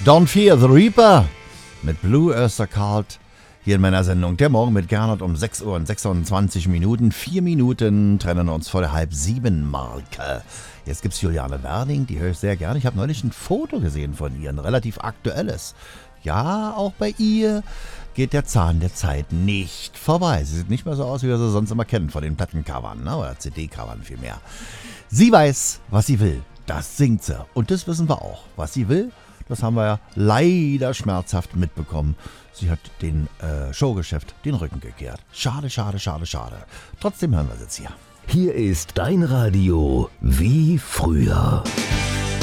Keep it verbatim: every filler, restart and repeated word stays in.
Don't Fear the Reaper mit Blue Oyster Cult hier in meiner Sendung Der Morgen mit Gernot um sechs Uhr und sechsundzwanzig Minuten. Vier Minuten trennen uns vor der halb sieben Marke. Jetzt gibt's Juliane Werding, die höre ich sehr gerne. Ich habe neulich ein Foto gesehen von ihr, ein relativ aktuelles. Ja, auch bei ihr geht der Zahn der Zeit nicht vorbei. Sie sieht nicht mehr so aus, wie wir sie sonst immer kennen, von den Plattencovern, ne? Oder C D-Covern vielmehr. Sie weiß, was sie will. Das singt sie. Und das wissen wir auch. Was sie will, das haben wir ja leider schmerzhaft mitbekommen. Sie hat dem äh, Showgeschäft den Rücken gekehrt. Schade, schade, schade, schade. Trotzdem hören wir es jetzt hier. Hier ist dein Radio wie früher.